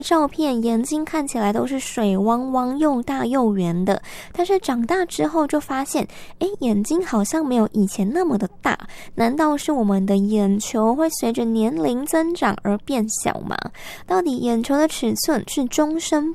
照片眼睛看起来都是水汪汪又大又圆的，但是长大之后就发现眼睛好像没有以前那么的大，难道是我们的眼球会随着年龄增长而变小吗？到底眼球的尺寸是终身